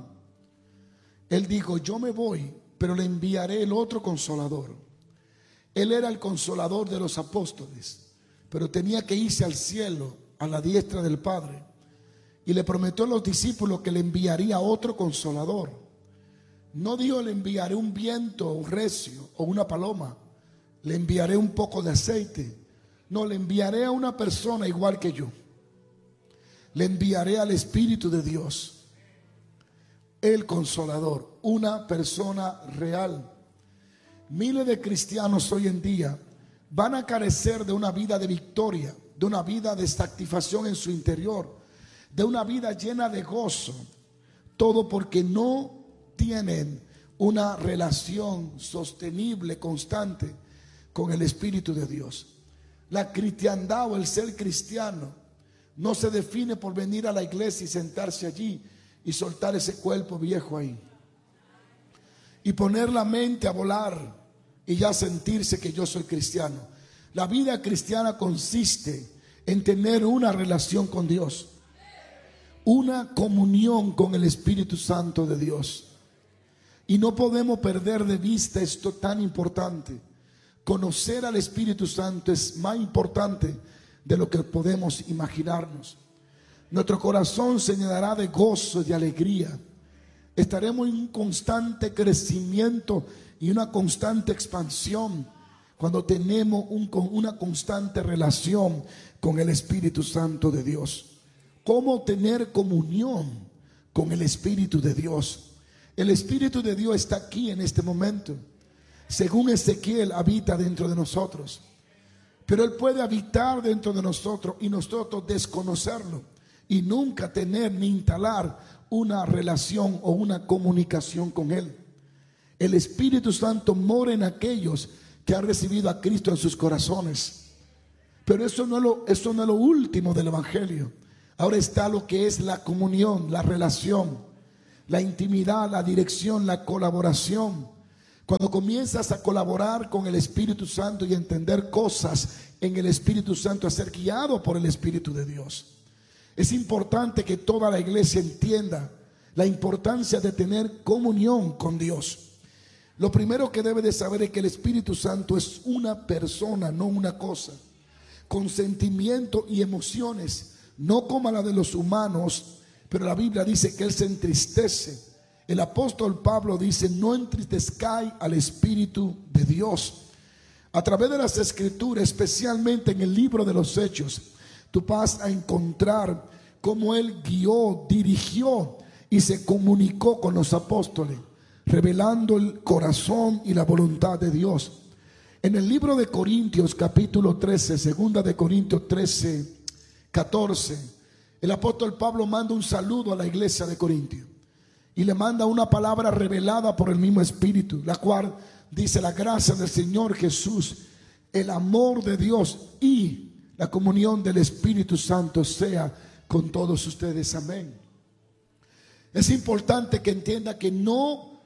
Él dijo: yo me voy, pero le enviaré el otro consolador. Él era el consolador de los apóstoles, pero tenía que irse al cielo, a la diestra del Padre. Y le prometió a los discípulos que le enviaría otro consolador. No dijo: le enviaré un viento, un recio o una paloma. Le enviaré un poco de aceite. No, le enviaré a una persona igual que yo. Le enviaré al Espíritu de Dios, el Consolador, una persona real. Miles de cristianos hoy en día van a carecer de una vida de victoria, de una vida de satisfacción en su interior, de una vida llena de gozo. Todo porque no tienen una relación sostenible, constante con el Espíritu de Dios. La cristiandad o el ser cristiano no se define por venir a la iglesia y sentarse allí y soltar ese cuerpo viejo ahí y poner la mente a volar y ya sentirse que yo soy cristiano. La vida cristiana consiste en tener una relación con Dios, una comunión con el Espíritu Santo de Dios. Y no podemos perder de vista esto tan importante. Conocer al Espíritu Santo es más importante de lo que podemos imaginarnos. Nuestro corazón se llenará de gozo y de alegría. Estaremos en un constante crecimiento y una constante expansión cuando tenemos un, una constante relación con el Espíritu Santo de Dios. ¿Cómo tener comunión con el Espíritu de Dios? El Espíritu de Dios está aquí en este momento. Según Ezequiel, habita dentro de nosotros. Pero Él puede habitar dentro de nosotros y nosotros desconocerlo y nunca tener ni instalar una relación o una comunicación con Él. El Espíritu Santo mora en aquellos que han recibido a Cristo en sus corazones. Pero eso no es lo, eso no es lo último del Evangelio. Ahora está lo que es la comunión, la relación, la intimidad, la dirección, la colaboración. Cuando comienzas a colaborar con el Espíritu Santo y a entender cosas en el Espíritu Santo, a ser guiado por el Espíritu de Dios. Es importante que toda la iglesia entienda la importancia de tener comunión con Dios. Lo primero que debe de saber es que el Espíritu Santo es una persona, no una cosa, con sentimientos y emociones, no como la de los humanos, pero la Biblia dice que Él se entristece. El apóstol Pablo dice: no entristezcáis al Espíritu de Dios. A través de las Escrituras, especialmente en el libro de los Hechos, tú vas a encontrar cómo Él guió, dirigió y se comunicó con los apóstoles, revelando el corazón y la voluntad de Dios. En el libro de Corintios capítulo trece, segunda de Corintios trece, catorce, el apóstol Pablo manda un saludo a la iglesia de Corintios y le manda una palabra revelada por el mismo Espíritu, la cual dice: la gracia del Señor Jesús, el amor de Dios y la comunión del Espíritu Santo sea con todos ustedes. Amén. Es importante que entienda que no,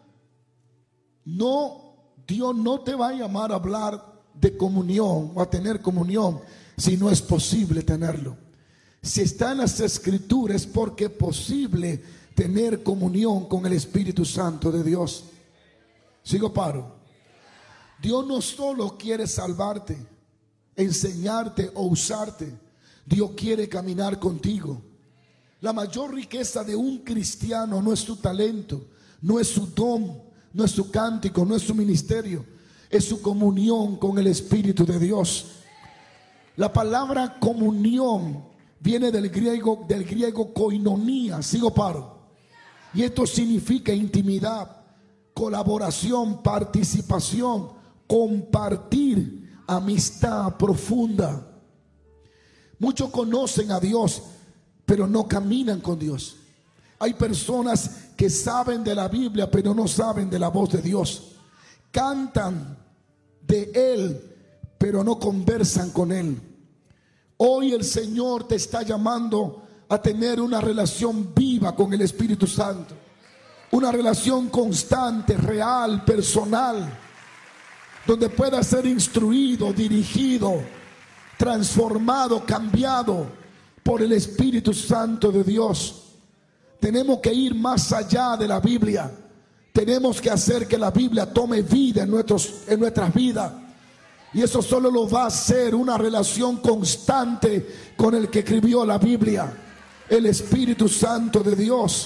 no, Dios no te va a llamar a hablar de comunión o a tener comunión si no es posible tenerlo. Si está en las Escrituras es porque es posible tener comunión con el Espíritu Santo de Dios. Sigo paro. Dios no solo quiere salvarte, enseñarte o usarte. Dios quiere caminar contigo. La mayor riqueza de un cristiano no es su talento, no es su don, no es su cántico, no es su ministerio, es su comunión con el Espíritu de Dios. La palabra comunión viene del griego, del griego koinonía. Sigo paro. Y esto significa intimidad, colaboración, participación, compartir, amistad profunda. Muchos conocen a Dios, pero no caminan con Dios. Hay personas que saben de la Biblia, pero no saben de la voz de Dios. Cantan de Él, pero no conversan con Él. Hoy el Señor te está llamando a tener una relación viva con el Espíritu Santo. Una relación constante, real, personal, donde pueda ser instruido, dirigido, transformado, cambiado por el Espíritu Santo de Dios. Tenemos que ir más allá de la Biblia. Tenemos que hacer que la Biblia tome vida en, nuestros, en nuestras vidas. Y eso solo lo va a hacer una relación constante con el que escribió la Biblia, el Espíritu Santo de Dios.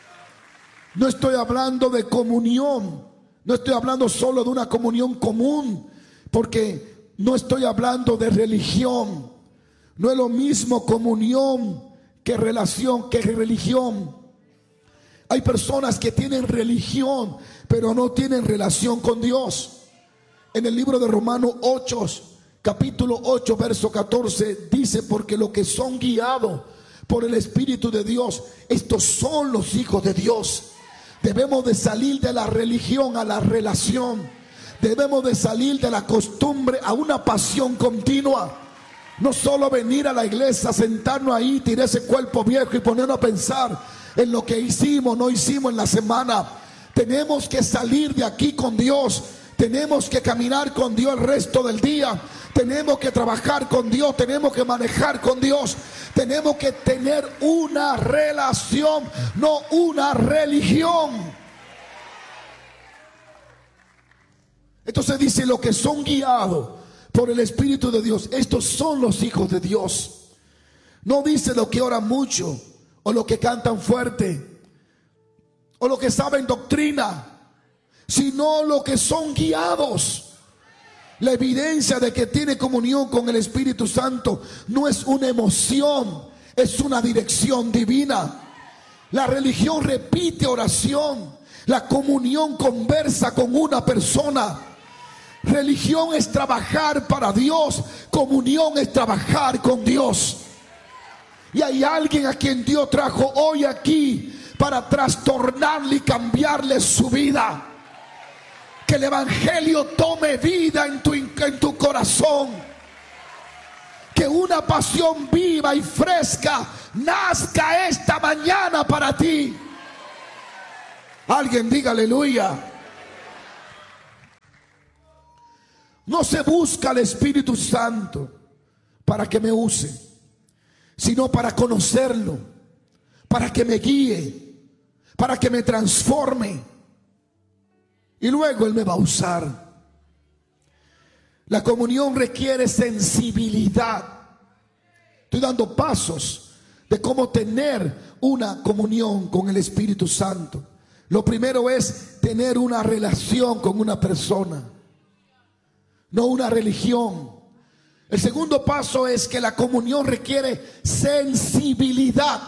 No estoy hablando de comunión, no estoy hablando solo de una comunión común, porque no estoy hablando de religión. No es lo mismo comunión que relación, que religión. Hay personas que tienen religión, pero no tienen relación con Dios. En el libro de Romanos ocho, capítulo ocho, verso catorce, dice: porque los que son guiados por el Espíritu de Dios, estos son los hijos de Dios. Debemos de salir de la religión a la relación. Debemos de salir de la costumbre a una pasión continua. No solo venir a la iglesia, sentarnos ahí, tirar ese cuerpo viejo y ponernos a pensar en lo que hicimos, no hicimos en la semana. Tenemos que salir de aquí con Dios. Tenemos que caminar con Dios el resto del día. Tenemos que trabajar con Dios. Tenemos que manejar con Dios. Tenemos que tener una relación, no una religión. Entonces dice: los que son guiados por el Espíritu de Dios, estos son los hijos de Dios. No dice los que oran mucho, o los que cantan fuerte, o los que saben doctrina, sino los que son guiados. La evidencia de que tiene comunión con el Espíritu Santo no es una emoción, es una dirección divina. La religión repite oración, la comunión conversa con una persona. Religión es trabajar para Dios, comunión es trabajar con Dios. Y hay alguien a quien Dios trajo hoy aquí para trastornarle y cambiarle su vida. Que el evangelio tome vida en tu, en tu corazón. Que una pasión viva y fresca nazca esta mañana para ti. Alguien diga aleluya. No se busca al Espíritu Santo para que me use, sino para conocerlo, para que me guíe, para que me transforme. Y luego Él me va a usar. La comunión requiere sensibilidad. Estoy dando pasos de cómo tener una comunión con el Espíritu Santo. Lo primero es tener una relación con una persona, no una religión. El segundo paso es que la comunión requiere sensibilidad.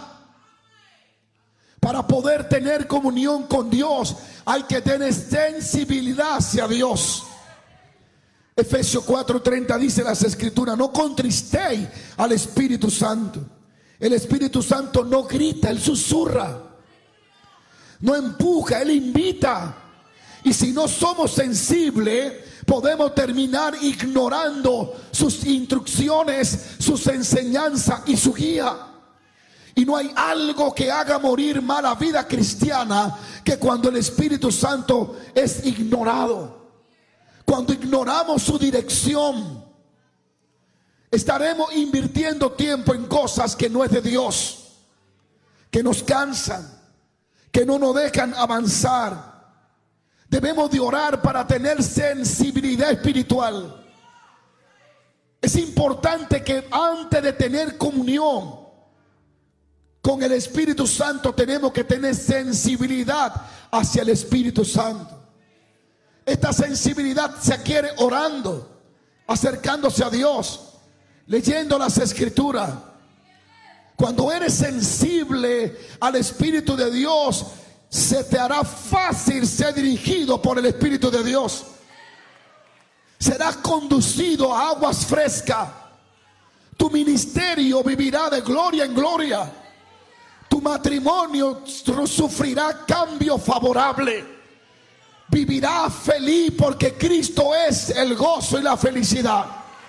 Para poder tener comunión con Dios hay que tener sensibilidad hacia Dios. Efesios cuatro treinta dice las escrituras: no contristéis al Espíritu Santo. El Espíritu Santo no grita, Él susurra. No empuja, Él invita. Y si no somos sensibles, podemos terminar ignorando sus instrucciones, sus enseñanzas y su guía. Y no hay algo que haga morir más la vida cristiana que cuando el Espíritu Santo es ignorado. Cuando ignoramos su dirección, estaremos invirtiendo tiempo en cosas que no es de Dios, que nos cansan, que no nos dejan avanzar. Debemos de orar para tener sensibilidad espiritual. Es importante que antes de tener comunión con el Espíritu Santo tenemos que tener sensibilidad hacia el Espíritu Santo. Esta sensibilidad se adquiere orando, acercándose a Dios, leyendo las Escrituras. Cuando eres sensible al Espíritu de Dios, se te hará fácil ser dirigido por el Espíritu de Dios. Serás conducido a aguas frescas. Tu ministerio vivirá de gloria en gloria. Tu matrimonio sufrirá cambio favorable. Vivirá feliz porque Cristo es el gozo y la felicidad.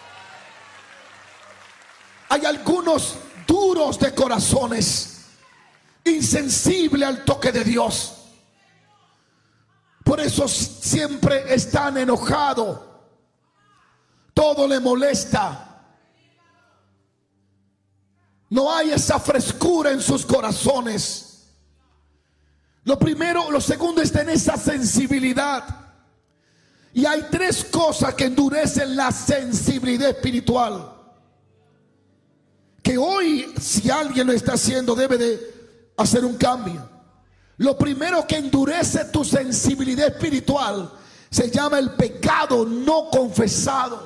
Hay algunos duros de corazones, insensibles al toque de Dios. Por eso siempre están enojados. Todo le molesta. No hay esa frescura en sus corazones. Lo primero, lo segundo es tener esa sensibilidad. Y hay tres cosas que endurecen la sensibilidad espiritual. Que hoy, si alguien lo está haciendo, debe de hacer un cambio. Lo primero que endurece tu sensibilidad espiritual se llama el pecado no confesado.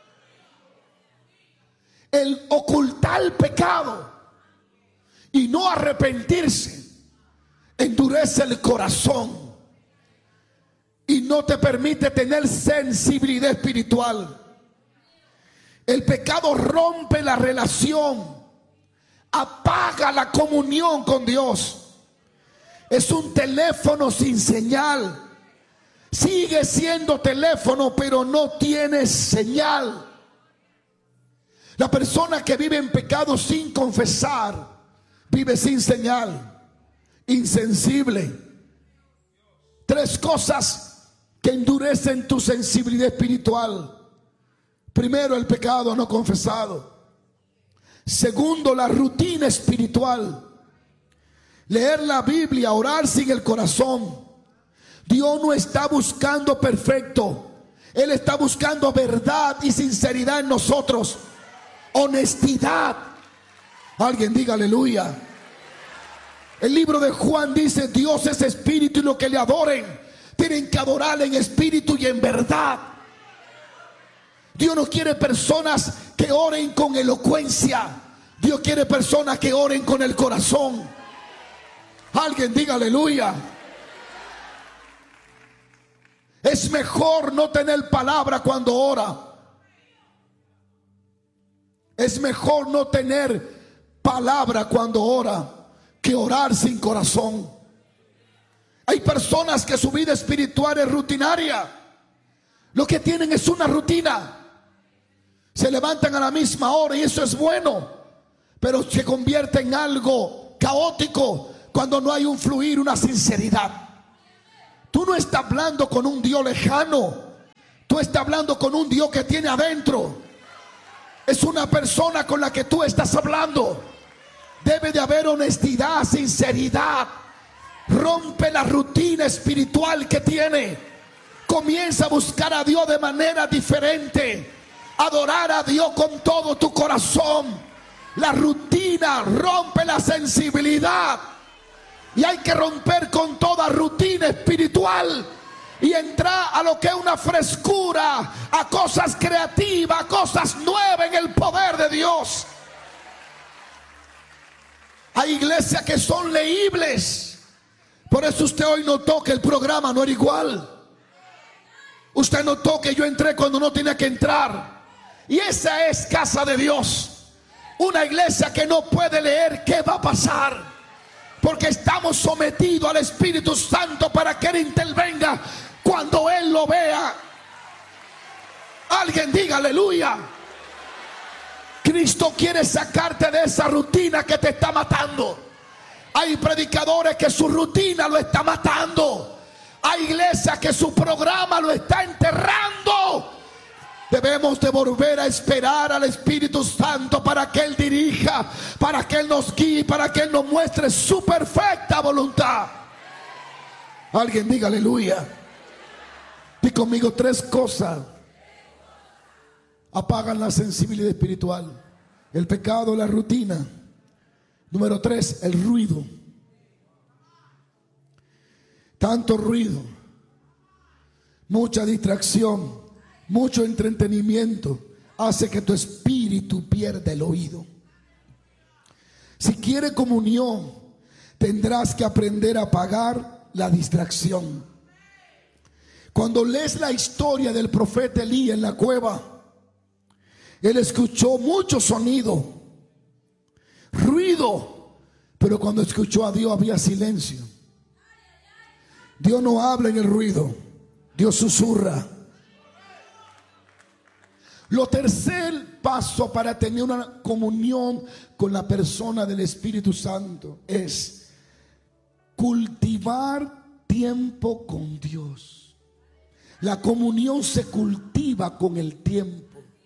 El ocultar el pecado y no arrepentirse endurece el corazón y no te permite tener sensibilidad espiritual. El pecado rompe la relación, apaga la comunión con Dios. Es un teléfono sin señal. Sigue siendo teléfono, pero no tiene señal. La persona que vive en pecado sin confesar vive sin señal, insensible. Tres cosas que endurecen tu sensibilidad espiritual. Primero, el pecado no confesado. Segundo, la rutina espiritual. Leer la Biblia, orar sin el corazón. Dios no está buscando perfecto. Él está buscando verdad y sinceridad en nosotros. Honestidad. Alguien diga aleluya. El libro de Juan dice: Dios es espíritu y los que le adoren tienen que adorarle en espíritu y en verdad. Dios no quiere personas que oren con elocuencia. Dios quiere personas que oren con el corazón. Alguien diga aleluya. Es mejor no tener palabra cuando ora. Es mejor no tener palabra cuando ora que orar sin corazón. Hay personas que su vida espiritual es rutinaria. Lo que tienen es una rutina. Se levantan a la misma hora y eso es bueno, pero se convierte en algo caótico cuando no hay un fluir, una sinceridad. Tú no estás hablando con un Dios lejano, tú estás hablando con un Dios que tiene adentro. Es una persona con la que tú estás hablando. Debe de haber honestidad, sinceridad. Rompe la rutina espiritual que tiene. Comienza a buscar a Dios de manera diferente. Adorar a Dios con todo tu corazón. La rutina rompe la sensibilidad. Y hay que romper con toda rutina espiritual y entrar a lo que es una frescura, a cosas creativas, a cosas nuevas en el poder de Dios. Hay iglesias que son leíbles. Por eso usted hoy notó que el programa no era igual. Usted notó que yo entré cuando no tenía que entrar. Y esa es casa de Dios. Una iglesia que no puede leer qué va a pasar, porque estamos sometidos al Espíritu Santo para que Él intervenga cuando Él lo vea. Alguien diga aleluya. Cristo quiere sacarte de esa rutina que te está matando. Hay predicadores que su rutina lo está matando. Hay iglesias que su programa lo está enterrando. Debemos de volver a esperar al Espíritu Santo para que Él dirija, para que Él nos guíe, para que Él nos muestre su perfecta voluntad. Alguien diga aleluya. Di conmigo, tres cosas apagan la sensibilidad espiritual: el pecado, la rutina. Número tres, el ruido. Tanto ruido, mucha distracción, mucho entretenimiento hace que tu espíritu pierda el oído. Si quiere comunión, tendrás que aprender a apagar la distracción. Cuando lees la historia del profeta Elías en la cueva, él escuchó mucho sonido, ruido, pero cuando escuchó a Dios había silencio. Dios no habla en el ruido, Dios susurra. Lo tercer paso para tener una comunión con la persona del Espíritu Santo es cultivar tiempo con Dios. La comunión se cultiva con el tiempo.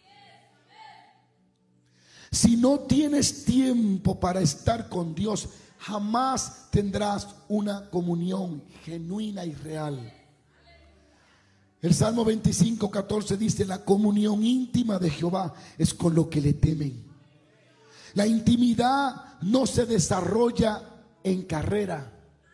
Si no tienes tiempo para estar con Dios, jamás tendrás una comunión genuina y real. El Salmo veinticinco, catorce dice: la comunión íntima de Jehová es con lo que le temen. La intimidad no se desarrolla en carrera.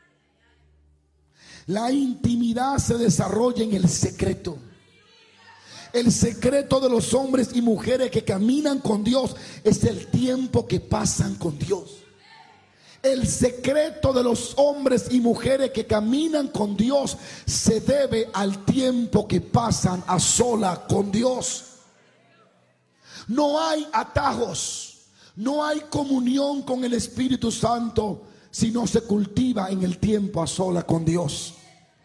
La intimidad se desarrolla en el secreto. El secreto de los hombres y mujeres que caminan con Dios es el tiempo que pasan con Dios. El secreto de los hombres y mujeres que caminan con Dios se debe al tiempo que pasan a sola con Dios. No hay atajos, no hay comunión con el Espíritu Santo si no se cultiva en el tiempo a sola con Dios.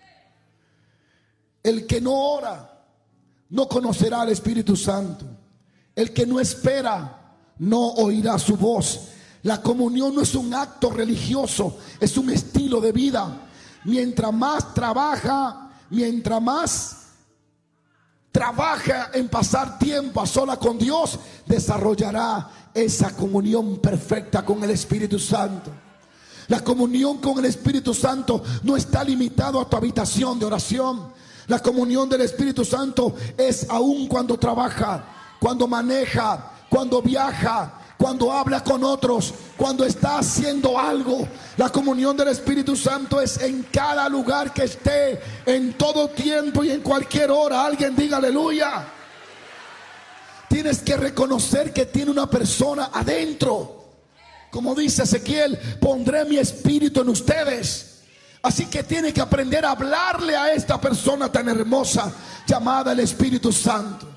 El que no ora no conocerá al Espíritu Santo. El que no espera no oirá su voz. La comunión no es un acto religioso, es un estilo de vida. Mientras más trabaja, mientras más trabaja en pasar tiempo a sola con Dios, desarrollará esa comunión perfecta con el Espíritu Santo. La comunión con el Espíritu Santo no está limitado a tu habitación de oración. La comunión del Espíritu Santo es aún cuando trabaja, cuando maneja, cuando viaja, cuando habla con otros, cuando está haciendo algo. La comunión del Espíritu Santo es en cada lugar que esté, en todo tiempo y en cualquier hora. Alguien diga aleluya. Tienes que reconocer que tiene una persona adentro. Como dice Ezequiel, pondré mi espíritu en ustedes. Así que tiene que aprender a hablarle a esta persona tan hermosa llamada el Espíritu Santo.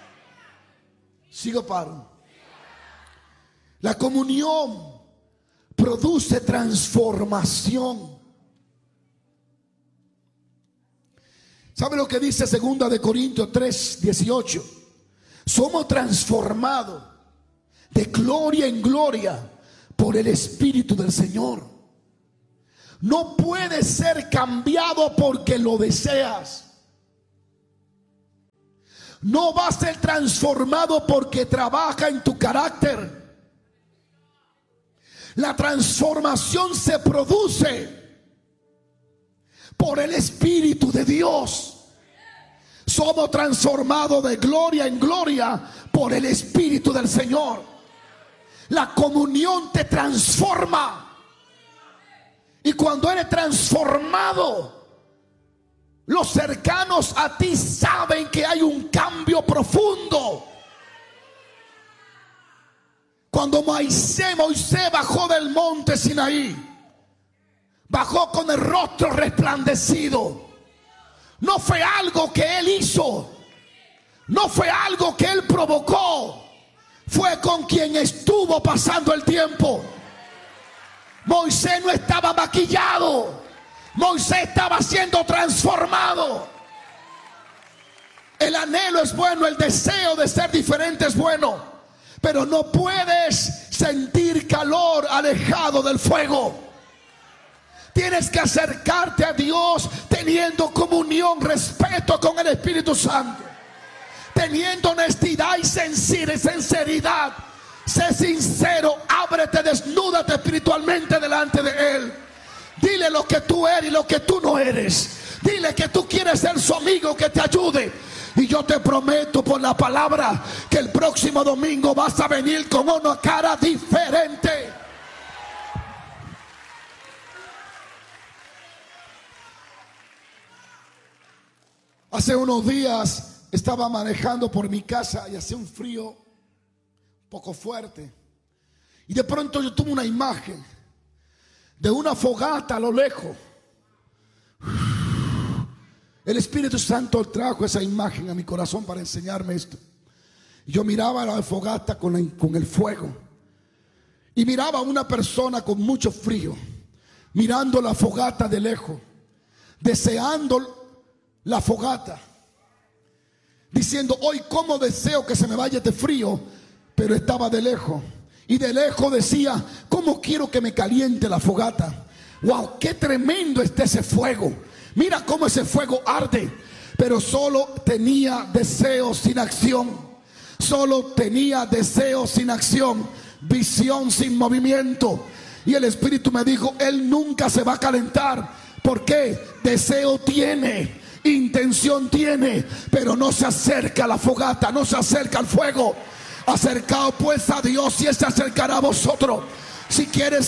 Sigo paro. La comunión produce transformación. ¿Sabe lo que dice segunda de Corintios tres, dieciocho? Somos transformados de gloria en gloria por el Espíritu del Señor. No puede ser cambiado porque lo deseas. No va a ser transformado porque trabaja en tu carácter. La transformación se produce por el Espíritu de Dios. Somos transformados de gloria en gloria por el Espíritu del Señor. La comunión te transforma. Y cuando eres transformado, los cercanos a ti saben que hay un cambio profundo. Cuando Moisés, Moisés bajó del monte Sinaí, bajó con el rostro resplandecido. No fue algo que él hizo, no fue algo que él provocó, fue con quien estuvo pasando el tiempo. Moisés no estaba maquillado, Moisés estaba siendo transformado. El anhelo es bueno, el deseo de ser diferente es bueno, pero no puedes sentir calor alejado del fuego. Tienes que acercarte a Dios teniendo comunión, respeto con el Espíritu Santo, teniendo honestidad y sinceridad. Sé sincero, ábrete, desnúdate espiritualmente delante de Él. Dile lo que tú eres y lo que tú no eres. Dile que tú quieres ser su amigo, que te ayude. Y yo te prometo por la palabra que el próximo domingo vas a venir con una cara diferente. Hace unos días estaba manejando por mi casa y hacía un frío un poco fuerte. Y de pronto yo tuve una imagen de una fogata a lo lejos. El Espíritu Santo trajo esa imagen a mi corazón para enseñarme esto. Yo miraba la fogata con, la, con el fuego. Y miraba a una persona con mucho frío, mirando la fogata de lejos, deseando la fogata, diciendo: hoy cómo deseo que se me vaya este frío. Pero estaba de lejos, y de lejos decía: cómo quiero que me caliente la fogata. Wow, qué tremendo está ese fuego. Mira cómo ese fuego arde. Pero solo tenía deseo sin acción. Solo tenía deseo sin acción, visión sin movimiento. Y el Espíritu me dijo: él nunca se va a calentar. ¿Por qué? Deseo tiene, intención tiene, pero no se acerca a la fogata, no se acerca al fuego. Acercaos pues a Dios y Él se acercará a vosotros. Si quieres